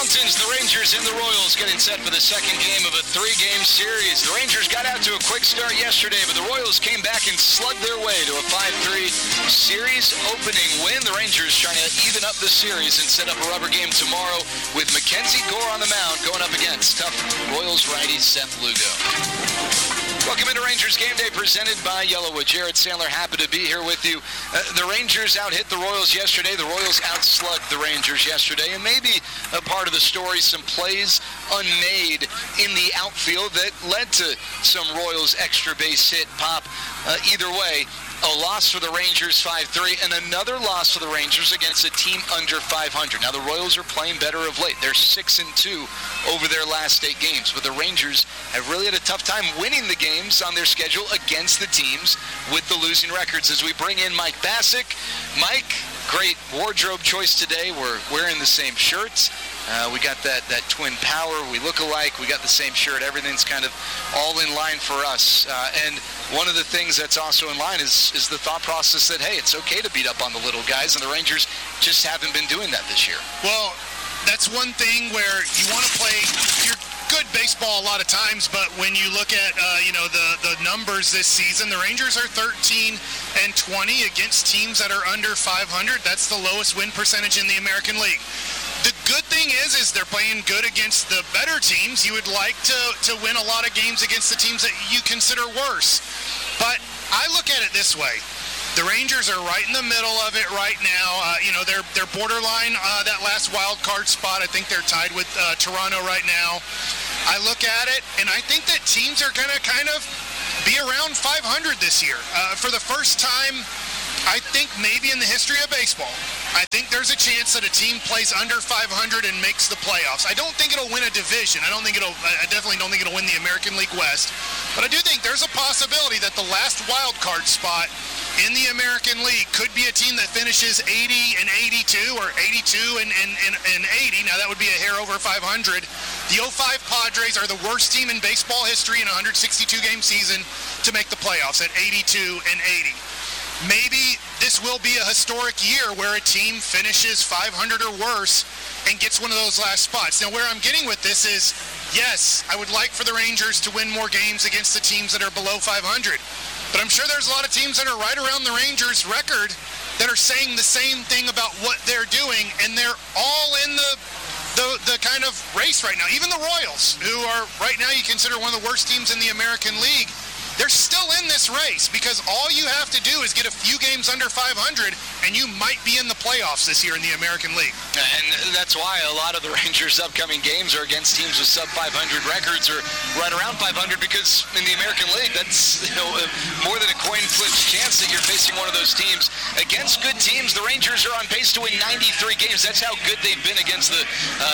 mountains, the Rangers and the Royals getting set for the second game of a three-game series. The Rangers got out to a quick start yesterday, but the Royals came back and slugged their way to a 5-3 series opening win. The Rangers trying to even up the series and set up a rubber game tomorrow with Mackenzie Gore on the mound going up against tough Royals righty Seth Lugo. Welcome into Rangers Game Day presented by Yellowwood. Jared Sandler, happy to be here with you. The Rangers out-hit the Royals yesterday. The Royals out-slugged the Rangers yesterday. And maybe a part of the story, some plays unmade in the outfield that led to some Royals extra base hit pop. Either way, a loss for the Rangers 5-3 and another loss for the Rangers against a team under 500. Now the Royals are playing better of late. They're 6-2 over their last 8 games, but the Rangers have really had a tough time winning the games on their schedule against the teams with the losing records. As we bring in Mike Bassick. Mike, great wardrobe choice today. We're wearing the same shirts. We got that twin power. We look alike. We got the same shirt. Everything's kind of all in line for us. And one of the things that's also in line is the thought process that, hey, it's okay to beat up on the little guys, and the Rangers just haven't been doing that this year. Well, that's one thing where you want to play your good baseball a lot of times, but when you look at the numbers this season, the Rangers are 13-20 against teams that are under 500. That's the lowest win percentage in the American League. The good thing is they're playing good against the better teams. You would like to win a lot of games against the teams that you consider worse. But I look at it this way. The Rangers are right in the middle of it right now. They're borderline that last wild card spot. I think they're tied with Toronto right now. I look at it, and I think that teams are going to kind of be around 500 this year. For the first time, I think maybe in the history of baseball, I think there's a chance that a team plays under 500 and makes the playoffs. I don't think it'll win a division. I definitely don't think it'll win the American League West. But I do think there's a possibility that the last wild card spot in the American League could be a team that finishes 80-82 or 82-80. Now that would be a hair over 500. The 05 Padres are the worst team in baseball history in a 162-game season to make the playoffs at 82-80. Maybe this will be a historic year where a team finishes 500 or worse and gets one of those last spots. Now, where I'm getting with this is, yes, I would like for the Rangers to win more games against the teams that are below 500. But I'm sure there's a lot of teams that are right around the Rangers' record that are saying the same thing about what they're doing, and they're all in the kind of race right now. Even the Royals, who are right now you consider one of the worst teams in the American League, they're still in this race because all you have to do is get a few games under 500 and you might be in the playoffs this year in the American League. And that's why a lot of the Rangers' upcoming games are against teams with sub-500 records or right around 500, because in the American League, that's more than a coin flip chance that you're facing one of those teams. Against good teams, the Rangers are on pace to win 93 games. That's how good they've been against the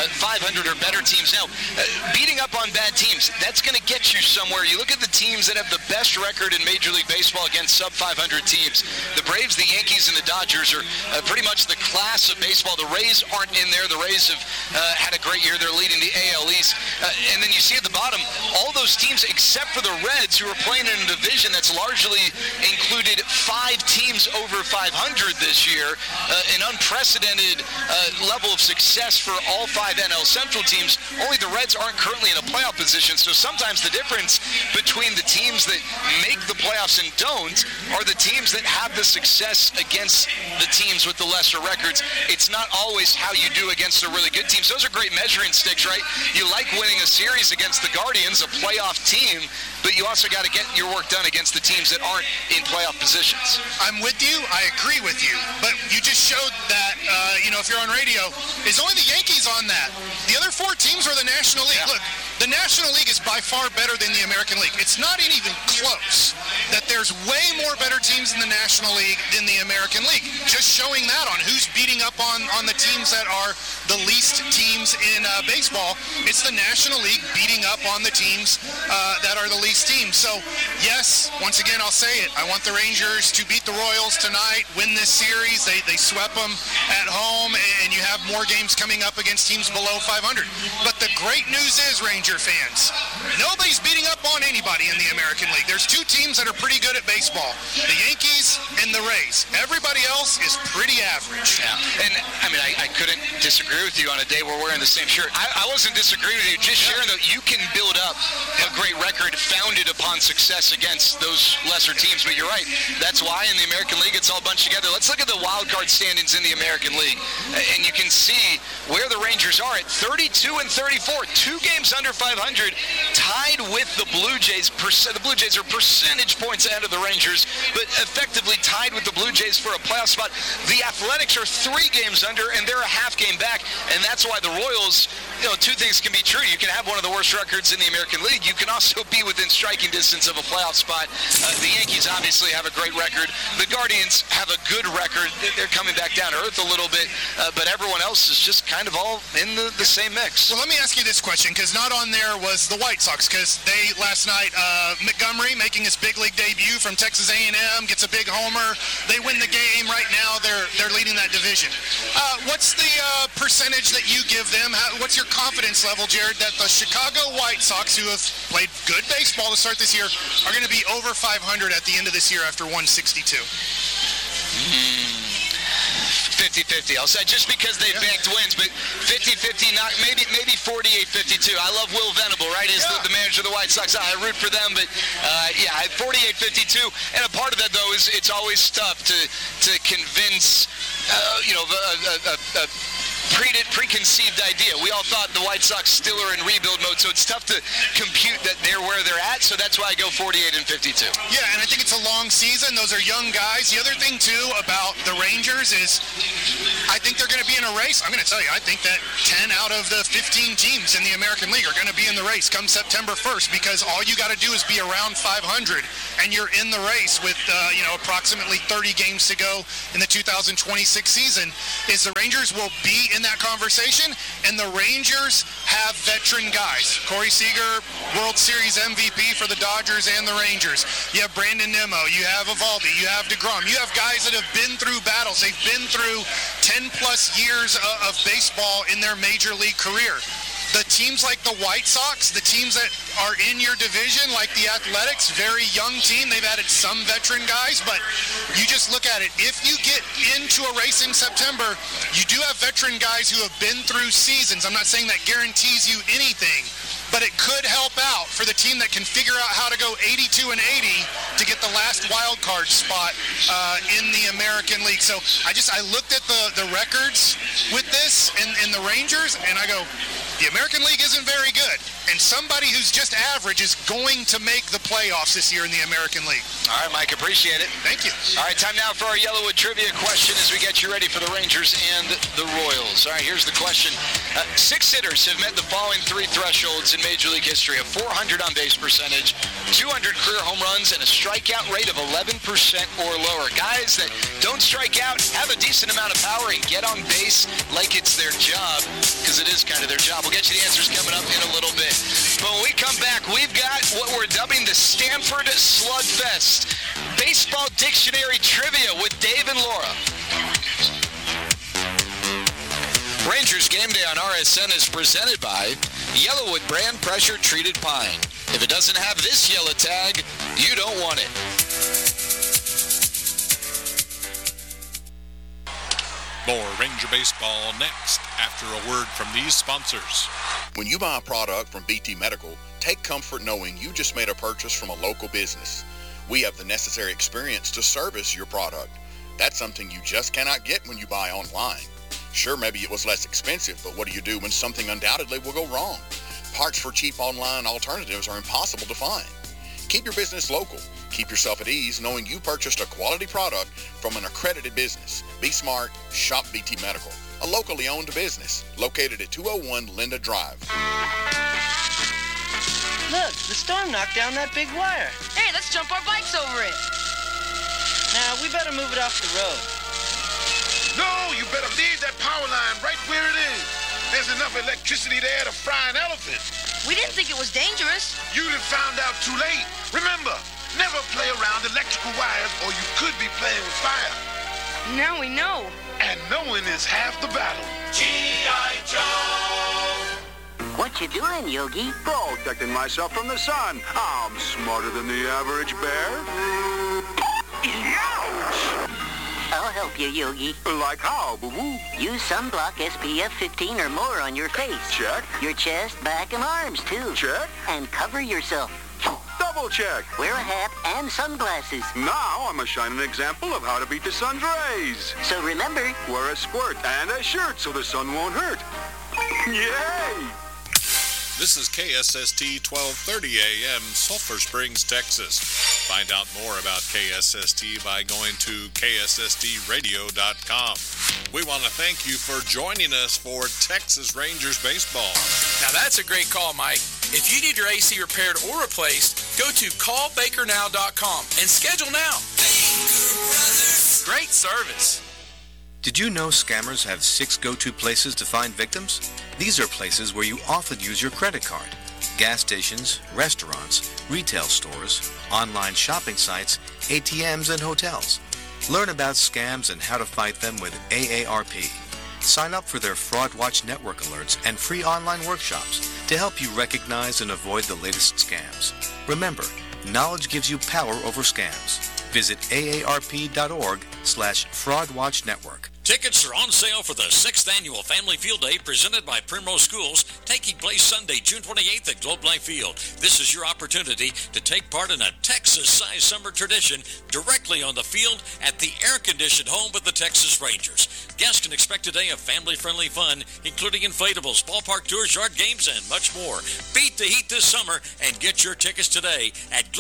500 or better teams. Now, beating up on bad teams, that's going to get you somewhere. You look at the teams that have the best record in Major League Baseball against sub-500 teams. The Braves, the Yankees, and the Dodgers are pretty much the class of baseball. The Rays aren't in there. The Rays have had a great year. They're leading the AL East. And then you see at the bottom, all those teams except for the Reds, who are playing in a division that's largely included 5 teams over 500 this year, an unprecedented level of success for all 5 NL Central teams. Only the Reds aren't currently in a playoff position, so sometimes the difference between the teams that make the playoffs and don't are the teams that have the success against the teams with the lesser records. It's not always how you do against the really good teams. Those are great measuring sticks, right? You like winning a series against the Guardians, a playoff team, but you also got to get your work done against the teams that aren't in playoff positions. I'm with you. I agree with you. But you just showed that, if you're on radio, is only the Yankees on that. The other 4 teams are the National League. Yeah. Look, the National League is by far better than the American League. It's not even close. That there's way more better teams in the National League than the American League. Just showing that on who's beating up on the teams that are the least teams in baseball. It's the National League beating up on the teams that are the least teams. So, yes, once again, I'll say it. I want the Rangers to beat the Royals tonight, win this series. They swept them at home, and you have more games coming up against teams below 500. But the great news is, Ranger fans, nobody's beating up on anybody in the American League. There's two teams that are pretty good at baseball, the Yankees and the Rays. Everybody else is pretty average. Yeah, and I mean, I couldn't disagree with you on a day we're wearing the same shirt. I wasn't disagreeing with you, just sharing that you can build up a great record founded upon success against those lesser teams. But you're right, that's why in the American League it's all bunched together. Let's look at the wild card standings in the American League, and you can see where the Rangers are at 32 and 34, 2 games under 500, tied with the Blue Jays. The Blue Jays are percentage points ahead of the Rangers, but effectively tied with the Blue Jays for a playoff spot. The Athletics are 3 games under, and they're a half game back, and that's why the Royals, two things can be true. You can have one of the worst records in the American League. You can also be within striking distance of a playoff spot. The Yankees obviously have a great record. The Guardians have a good record. They're coming back down to earth a little bit, but everyone else is just kind of all in the same mix. Well, let me ask you this question, because not on there was the White Sox, because they last night, Montgomery making his big league debut from Texas A&M, gets a big homer. They win the game. Right now, they're leading that division. What's the percentage that you give them? What's your confidence level, Jared, that the Chicago White Sox, who have played good baseball to start this year, are going to be over 500 at the end of this year after 162? 50-50. I'll say just because they banked wins, but 50-50, not maybe 48-52. I love Will Venable, right? He's the manager of the White Sox. I root for them, but 48-52. And a part of that, though, is it's always tough to convince, a preconceived idea. We all thought the White Sox still are in rebuild mode, so it's tough to compute that they're where they're at, so that's why I go 48 and 52. Yeah, and I think it's a long season. Those are young guys. The other thing, too, about the Rangers is I think they're going to be in a race. I'm going to tell you, I think that 10 out of the 15 teams in the American League are going to be in the race come September 1st, because all you got to do is be around 500, and you're in the race with, approximately 30 games to go in the 2026 season, is the Rangers will be in that conversation, and the Rangers have veteran guys. Corey Seager, World Series MVP for the Dodgers and the Rangers. You have Brandon Nimmo, you have Eovaldi, you have DeGrom. You have guys that have been through battles. They've been through 10-plus years of baseball in their major league career. The teams like the White Sox, the teams that are in your division, like the Athletics, very young team. They've added some veteran guys, but you just look at it. If you get into a race in September, you do have veteran guys who have been through seasons. I'm not saying that guarantees you anything, but it could help out for the team that can figure out how to go 82 and 80 to get the last wild card spot in the American League. So I looked at the records with this and the Rangers, and I go, the American League isn't very good, and somebody who's just average is going to make the playoffs this year in the American League. All right, Mike, appreciate it. Thank you. All right, time now for our Yellowwood Trivia question as we get you ready for the Rangers and the Royals. All right, here's the question. 6 hitters have met the following 3 thresholds in Major League history: a 400 on-base percentage, 200 career home runs, and a strikeout rate of 11% or lower. Guys that don't strike out, have a decent amount of power, and get on base like it's their job, because it is kind of their job. We'll get you the answers coming up in a little bit. But when we come back, we've got what we're dubbing the Stanford Slugfest. Baseball Dictionary Trivia with Dave and Laura. Rangers Game Day on RSN is presented by Yellowwood brand pressure treated pine. If it doesn't have this yellow tag, you don't want it. More Ranger Baseball next after a word from these sponsors. When you buy a product from BT Medical, take comfort knowing you just made a purchase from a local business. We have the necessary experience to service your product. That's something you just cannot get when you buy online. Sure, maybe it was less expensive, but what do you do when something undoubtedly will go wrong? Parts for cheap online alternatives are impossible to find. Keep your business local. Keep yourself at ease knowing you purchased a quality product from an accredited business. Be smart, shop BT Medical, a locally owned business located at 201 Linda Drive. Look, the storm knocked down that big wire. Hey, let's jump our bikes over it. Now, we better move it off the road. No, you better leave that power line right where it is. There's enough electricity there to fry an elephant. We didn't think it was dangerous. You'd have found out too late. Remember, never play around electrical wires or you could be playing with fire. Now we know. And knowing is half the battle. What you doing, Yogi? Protecting myself from the sun. I'm smarter than the average bear. Ouch! I'll help you, Yogi. Like how, boo-boo? Use sunblock SPF 15 or more on your face. Check. Your chest, back, and arms, too. Check. And cover yourself. Double check. Wear a hat and sunglasses. Now I'm a shining example of how to beat the sun's rays. So remember, wear a squirt and a shirt so the sun won't hurt. Yay! This is KSST 1230 AM, Sulphur Springs, Texas. Find out more about KSST by going to KSSTradio.com. We want to thank you for joining us for Texas Rangers baseball. Now that's a great call, Mike. If you need your AC repaired or replaced, go to callbakernow.com and schedule now. Great service. Did you know scammers have 6 go-to places to find victims? These are places where you often use your credit card. Gas stations, restaurants, retail stores, online shopping sites, ATMs, and hotels. Learn about scams and how to fight them with AARP. Sign up for their Fraud Watch Network alerts and free online workshops to help you recognize and avoid the latest scams. Remember, knowledge gives you power over scams. Visit aarp.org/fraudwatchnetwork. Tickets are on sale for the 6th Annual Family Field Day presented by Primrose Schools, taking place Sunday, June 28th at Globe Life Field. This is your opportunity to take part in a Texas-sized summer tradition directly on the field at the air-conditioned home of the Texas Rangers. Guests can expect a day of family-friendly fun, including inflatables, ballpark tours, yard games, and much more. Beat the heat this summer and get your tickets today at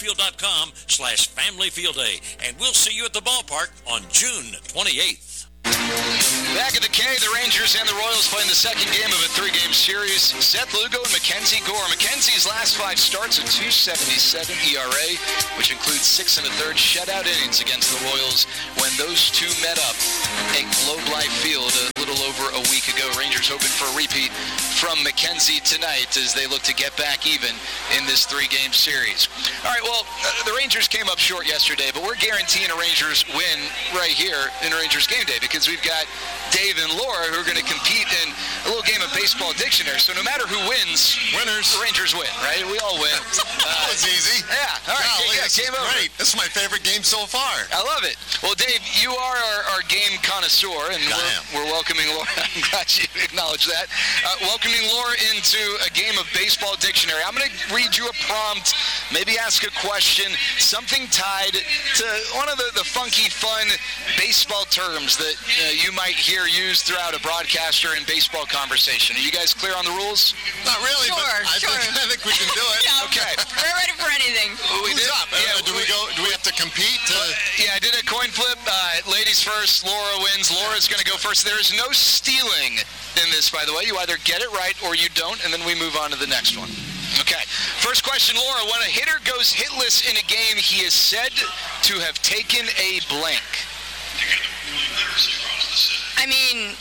globelifefield.com/familyfieldday. And we'll see you at the ballpark on June 28th. Back at the K, the Rangers and the Royals playing the second game of a 3-game series. Seth Lugo and Mackenzie Gore. Mackenzie's last 5 starts, a .277 ERA, which includes 6 1/3 shutout innings against the Royals when those two met up at Globe Life Field a little over a week ago. Rangers hoping for a repeat from Mackenzie tonight as they look to get back even in this 3-game series. All right, well, the Rangers came up short yesterday, but we're guaranteeing a Rangers win right here in Rangers Game Day because we've got Dave and Laura who are going to compete in a little game of baseball dictionary. So no matter who wins, winners, the Rangers win, right? We all win. That was easy. Yeah. All right. Golly, this is great. This is my favorite game so far. I love it. Well, Dave, you are our game connoisseur, and we're welcoming Laura. I'm glad you acknowledged that. Welcoming Laura into a game of baseball dictionary. I'm going to read you a prompt, maybe ask a question, something tied to one of the funky, fun baseball terms that you might hear used throughout a broadcaster and baseball conversation. Are you guys clear on the rules? Not really, sure, but I think we can do it. Yeah, okay. We're ready for anything. Who's up? Do we have to compete? Yeah, I did a coin flip. Ladies first. Laura wins. Laura's going to go first. There is no stealing in this, by the way. You either get it right or you don't, and then we move on to the next one. Okay. First question, Laura. When a hitter goes hitless in a game, he is said to have taken a blank. I mean,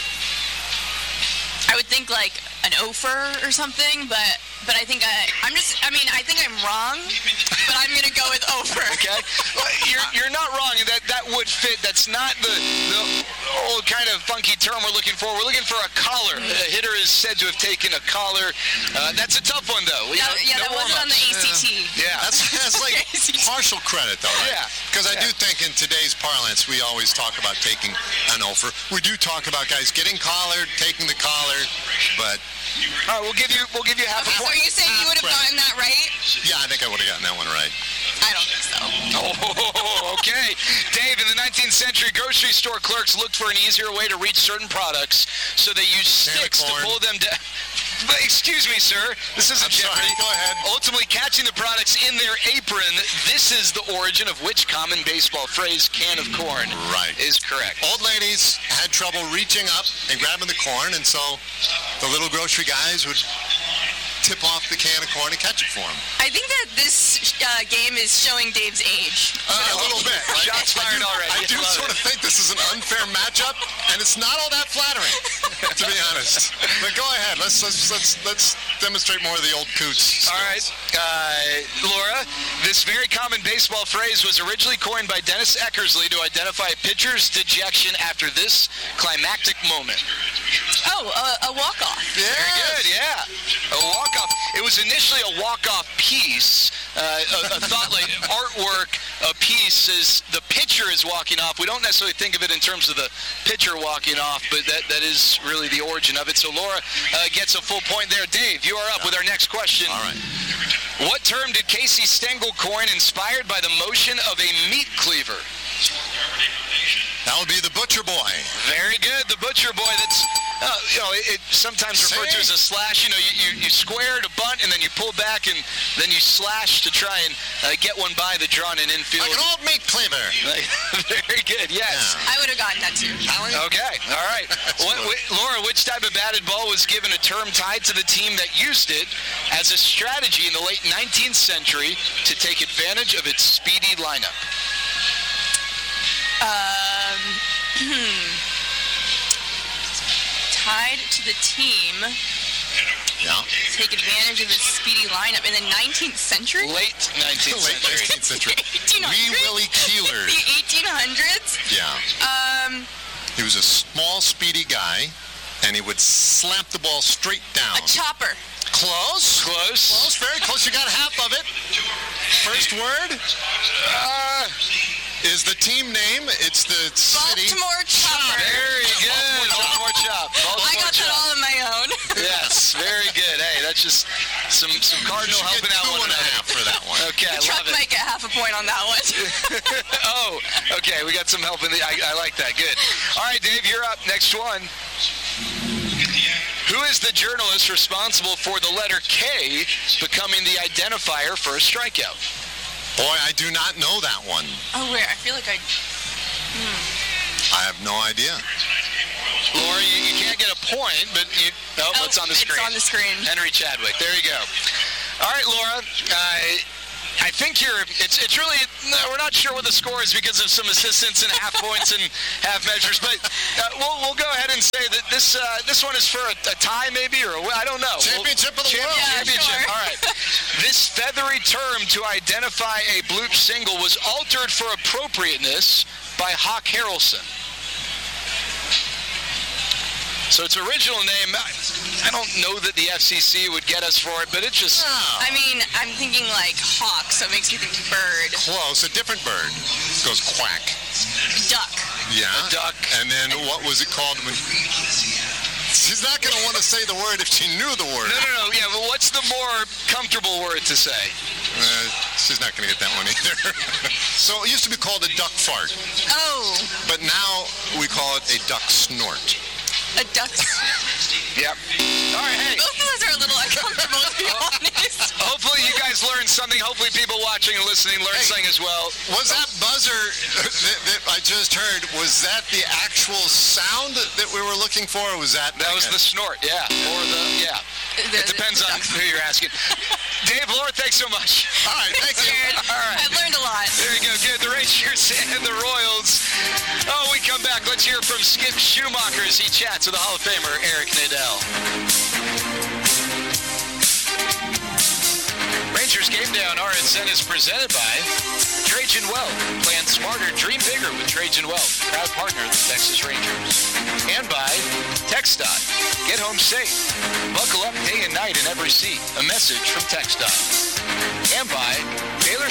I would think like an offer or something, but I think I think I'm wrong, but I'm gonna go with over. Okay, well, you're not wrong, and that would fit. That's not the old kind of funky term we're looking for. We're looking for a collar. A hitter is said to have taken a collar. That's a tough one, though. That wasn't on the ACT. Yeah, that's like partial credit, though, right? Yeah, because I do think in today's parlance we always talk about taking an offer. We do talk about guys getting collared, taking the collar, but. All right, we'll give you half a point. So you saying you would have gotten that right? Yeah, I think I would have gotten that one right. I don't think so. Oh, okay. Dave, in the 19th century, grocery store clerks looked for an easier way to reach certain products, so they used sticks to pull them down. Excuse me, sir. This isn't Jeopardy. Go ahead. Ultimately catching the products in their apron. This is the origin of which common baseball phrase, can of corn, is correct. Old ladies had trouble reaching up and grabbing the corn, and so the little grocery guys would tip off the can of corn and catch it for him. I think that this game is showing Dave's age. A little bit. Right? Shots fired already. I do sort of think this is an unfair matchup, and it's not all that flattering. to be honest. But go ahead. Let's demonstrate more of the old Coots. All right. Laura, this very common baseball phrase was originally coined by Dennis Eckersley to identify a pitcher's dejection after this climactic moment. Oh, a walk-off. Yes. Very good, yeah. A walk-off. It was initially a walk-off piece, a thought like artwork, a piece is the pitcher is walking off. We don't necessarily think of it in terms of the pitcher walking off, but that is really the origin of it. So Laura gets a full point there. Dave, you are up with our next question. All right. What term did Casey Stengel coin inspired by the motion of a meat cleaver? That would be the Butcher Boy. Very good, the Butcher Boy. That's, it sometimes referred to as a slash. You square to bunt, and then you pull back, and then you slash to try and get one by the drawn-in infield. Like an old meat cleaver. Very good, yes. Yeah. I would have gotten that too. Okay, all right. Laura, which type of batted ball was given a term tied to the team that used it as a strategy in the late 19th century to take advantage of its speedy lineup? Tied to the team. Yeah. Take advantage of its speedy lineup in the 19th century? Late 19th century. 1800s? Wee Willie Keeler. The 1800s? Yeah. He was a small, speedy guy, and he would slap the ball straight down. A chopper. Close. Very close. You got half of it. First word? Is the team name? It's the city. Baltimore Chopper. Very good. Baltimore Chop. I got that all on my own. Yes, very good. Hey, that's just some Cardinal helping out one another. For that one. Okay, the truck might get half a point on that one. Oh, okay. We got some help in the. I like that. Good. All right, Dave, you're up. Next one. Who is the journalist responsible for the letter K becoming the identifier for a strikeout? Boy, I do not know that one. Oh, where? I feel like I have no idea. Laura, you can't get a point, but it's on the screen. It's on the screen. Henry Chadwick. There you go. All right, Laura. I think it's really, we're not sure what the score is because of some assistance and half points and half measures, but we'll go ahead and say that this one is for a tie maybe, or I don't know. Championship of the world. Championship. Sure. All right. This feathery term to identify a bloop single was altered for appropriateness by Hawk Harrelson. So its original name, I don't know that the FCC would get us for it, but it just... I mean, I'm thinking like hawk, so it makes me think bird. Close, a different bird. It goes quack. Duck. Yeah. A duck. And then what was it called when... She's not going to want to say the word if she knew the word. No. Yeah, but what's the more comfortable word to say? She's not going to get that one either. So it used to be called a duck fart. Oh. But now we call it a duck snort. A duck. Yep. All right, hey. Both of us are a little uncomfortable, to be honest. Hopefully you guys learned something. Hopefully people watching and listening learned something as well. Was that buzzer that I just heard, was that the actual sound that we were looking for, or was that... That was the snort, yeah. Or the, yeah. It depends on who you're asking. Dave, Laura, thanks so much. All right, thanks. All right. I've learned a lot. There you go. Good. The Rangers and the Royals. Oh, we come back. Let's hear from Skip Schumacher as he chats with the Hall of Famer Eric Nadel. Rangers Game Day on RSN is presented by Trajan Wealth. Plan smarter, dream bigger with Trajan Wealth, proud partner of the Texas Rangers. And by TxDOT. Get home safe. Buckle up day and night in every seat. A message from TxDOT. And by Baylor